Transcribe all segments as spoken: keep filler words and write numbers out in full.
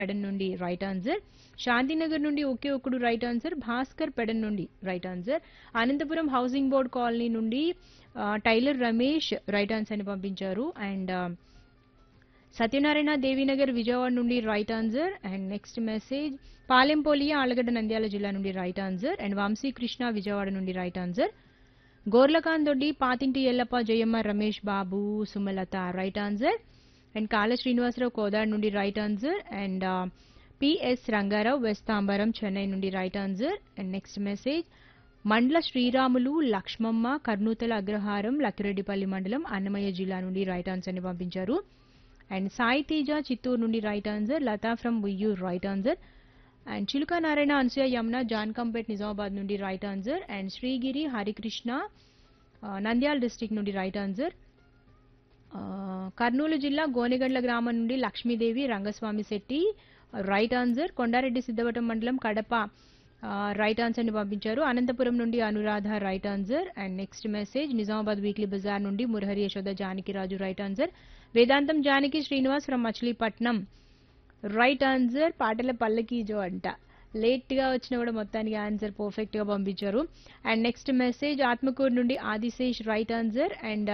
పెడన్ నుండి right answer. Shantinagar నుండి ఒకే ఒక్కడు రైట్ ఆన్సర్. భాస్కర్ పెడన్ నుండి right answer. Anantapuram housing board colony నుండి ఆ, టైలర్ రమేష్ రైట్ ఆన్సర్ ని పంపించారు. అండ్ ఆ, సత్యనారాయణ దేవినగర్ విజయవాడ నుండి right answer. And next message పాలెంపోలియా Allagadda Nandyal జిల్లా నుండి right answer. And Vamsikrishna Vijayawada నుండి రైట్ ఆన్సర్. గోర్లకాంత్ దొడ్డి పాతింటి Yellappa Jayamma Ramesh Babu Sumalatha right answer. And కాళ శ్రీనివాసరావు కోదాడ్ నుండి right answer. And PS Rangarao west Tambaram Chennai నుండి right answer. And next message Mandla Sriramulu Lakshmamma కర్నూతల అగ్రహారం లక్కిరెడ్డిపల్లి మండలం అన్నమయ్య జిల్లా నుండి రైట్ ఆన్సర్ ని పంపించారు. అండ్ సాయి తేజ చిత్తూరు నుండి right answer. Lata from Vuyyuru right answer. And చిలుక నారాయణ అనసూయ యమున జాన్ కంపేట్ నిజామాబాద్ నుండి right answer. And Srigiri Harikrishna ఆ, నంద్యాల డిస్టిక్ నుండి రైట్ ఆన్సర్. ఆ, కర్నూలు జిల్లా గోనెగండ్ల గ్రామం నుండి లక్ష్మీదేవి రంగస్వామి శెట్టి రైట్ ఆన్సర్. కొండారెడ్డి సిద్ధవటం మండలం కడప ఆ, రైట్ ఆన్సర్ ని పంపించారు. అనంతపురం నుండి Anuradha right answer. And next message Nizamabad weekly Bazar నుండి Murahari Yashoda Janakiraju right answer. Vedantam Janaki Srinivas from Machilipatnam right answer. పాటల పల్లకీజో అంట లేట్ గా వచ్చినా కూడా మొత్తానికి ఆన్సర్ పర్ఫెక్ట్ గా పంపించారు. అండ్ నెక్స్ట్ మెసేజ్ ఆత్మకూరు నుండి ఆదిశేష్ రైట్ ఆన్సర్. అండ్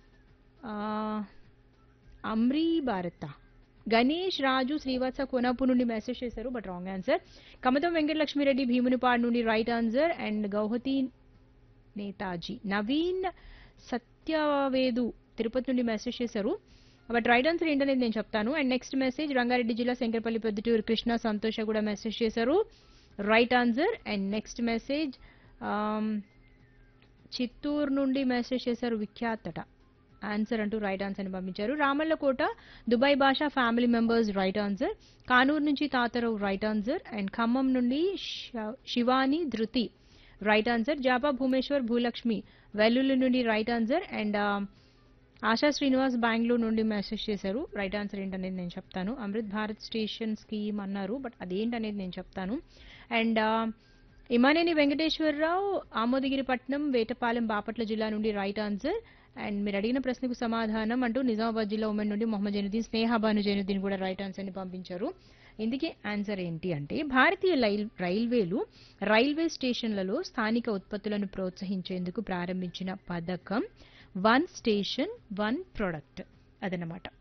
అమ్రీ భారత గణేష్ రాజు శ్రీవాత్స కోనాపూర్ నుండి మెసేజ్ చేశారు but wrong answer. Kamatham Venkatalakshmi Reddy Bheemunipadu నుండి right answer. And Guwahati Netaji Naveen Satyavedu Tirupati నుండి మెసేజ్ చేశారు బట్ రైట్ ఆన్సర్ ఏంటనేది నేను చెప్తాను. అండ్ నెక్స్ట్ మెసేజ్ రంగారెడ్డి జిల్లా శంకరపల్లి పెద్దటూరు కృష్ణ సంతోష కూడా మెసేజ్ చేశారు right answer. And next message Chittoor నుండి మెసేజ్ చేశారు విఖ్యాతట ఆన్సర్ అంటూ రైట్ ఆన్సర్ ని పంపించారు. రామల్లకోట దుబాయ్ భాషా family members right answer. Kanuru నుంచి Tatarao right answer. And Khammam నుండి శ- శివాని ధృతి రైట్ ఆన్సర్. జాపా భూమేశ్వర్ భూలక్ష్మి వెల్లుల్లి నుండి right answer. And ASHA Srinivas Bengaluru నుండి మెసేజ్ చేశారు రైట్ ఆన్సర్ ఏంటనేది నేను చెప్తాను. అమృత్ భారత్ స్టేషన్ స్కీమ్ అన్నారు బట్ అదేంటనేది నేను చెప్తాను. అండ్ ఇమానేని వెంకటేశ్వరరావు ఆమోదగిరిపట్నం వేటపాలెం బాపట్ల జిల్లా నుండి రైట్ ఆన్సర్. అండ్ మీరు అడిగిన ప్రశ్నకు సమాధానం అంటూ నిజామాబాద్ జిల్లా ఉమెన్ నుండి మొహమ్మద్ జైనుద్దీన్ స్నేహాబాను జైనుద్దీన్ కూడా రైట్ ఆన్సర్ ని పంపించారు. ఇందుకే ఆన్సర్ ఏంటి అంటే భారతీయ రైల్ రైల్వేలు రైల్వే స్టేషన్లలో స్థానిక ఉత్పత్తులను ప్రోత్సహించేందుకు ప్రారంభించిన పథకం వన్ స్టేషన్ వన్ ప్రొడక్ట్ అదనమాట.